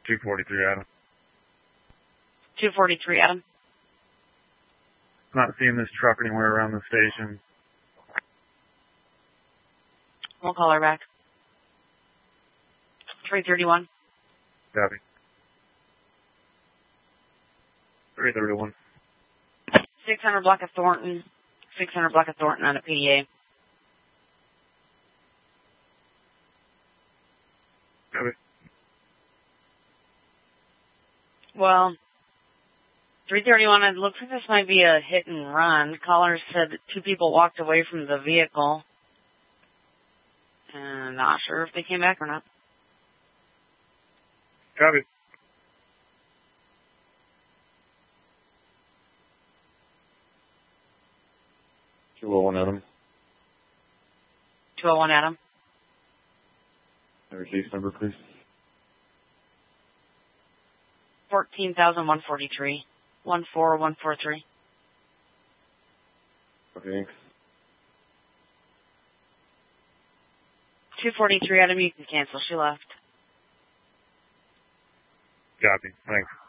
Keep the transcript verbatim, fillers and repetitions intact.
two forty-three, Adam. two forty-three, Adam. Not seeing this truck anywhere around the station. We'll call her back. three thirty-one. Copy. three thirty-one. six hundred block of Thornton. six hundred block of Thornton on a P D A. Copy. Well, three thirty-one, it looks like this might be a hit and run. Caller said that two people walked away from the vehicle. And not sure if they came back or not. Copy. two oh one, Adam. two oh one, Adam. Your case number, please. fourteen thousand one forty-three. one four one four three. Okay, thanks. two forty-three, Adam, you can cancel. She left. Copy. Thanks.